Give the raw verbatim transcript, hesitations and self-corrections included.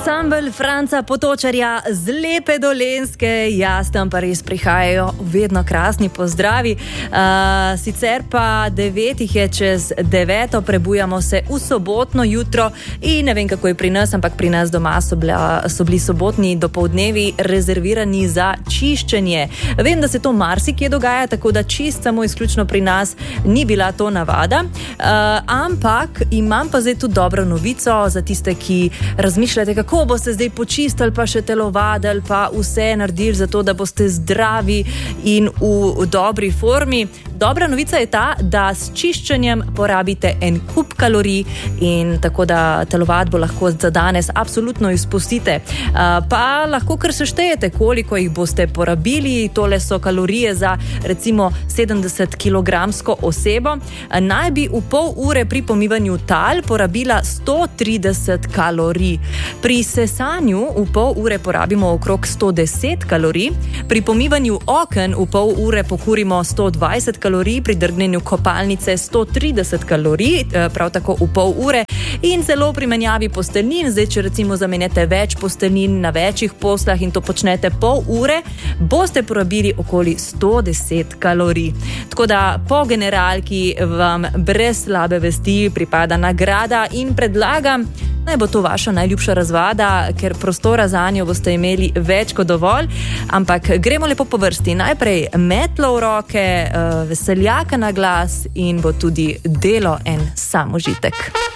Ansambel Franca Potočarja z lepe Dolenjske, jaz tam pa res prihajajo vedno krasni pozdravi. Uh, sicer pa devetih je čez deveto, prebujamo se v sobotno jutro in ne vem, kako je pri nas, ampak pri nas doma so, bila, so bili sobotni dopoldnevi rezervirani za čiščenje. Vem, da se to marsikje dogaja, tako da čist samo izključno pri nas ni bila to navada. Uh, ampak imam pa zdaj tudi dobro novico za tiste, ki razmišljate, kako boste zdaj počistili, pa še telovadili, pa vse naredili za to, da boste zdravi in v, v dobri formi. Dobra novica je ta, da s čiščenjem porabite en kup kalorij in tako da telovadbo lahko za danes absolutno izpustite. Pa lahko kar seštejete, koliko jih boste porabili. Tole so kalorije za recimo sedemdeset kilogramsko osebo. Naj bi v pol ure pri pomivanju tal porabila sto trideset kalorij. Pri sesanju v pol ure porabimo okrog sto deset kalorij. Pri pomivanju oken v pol ure pokurimo sto dvajset kalorij. Pri drgnenju kopalnice sto trideset kalorij, prav tako v pol ure. In celo pri menjavi posteljnin, zdaj če recimo zamenjate več posteljnin na večjih poslah in to počnete pol ure, boste porabili okoli sto deset kalorij. Tako da po generalki vam brez slabe vesti pripada nagrada in predlagam, naj bo to vaša najljubša razvada, ker prostora zanjo boste imeli več kot dovolj, ampak gremo lepo po vrsti. Najprej metlo v roke, veseljaka na glas in bo tudi delo en sam užitek.